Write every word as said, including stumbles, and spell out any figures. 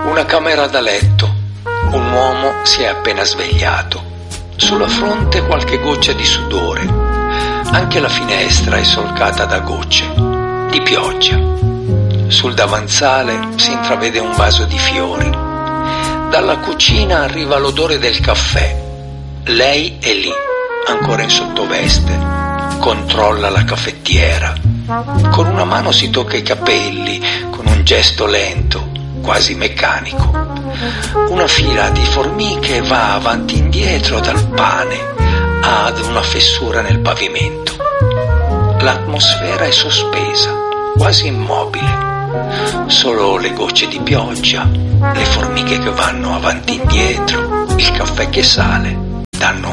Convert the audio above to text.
Una camera da letto. Un uomo si è appena svegliato. Sulla fronte qualche goccia di sudore. Anche la finestra è solcata da gocce di pioggia. Sul davanzale si intravede un vaso di fiori. Dalla cucina arriva l'odore del caffè. Lei è lì, ancora in sottoveste. Controlla la caffettiera. Con una mano si tocca i capelli, con un gesto lento, quasi meccanico. Una fila di formiche va avanti e indietro dal pane ad una fessura nel pavimento. L'atmosfera è sospesa, quasi immobile. Solo le gocce di pioggia, le formiche che vanno avanti e indietro, il caffè che sale, danno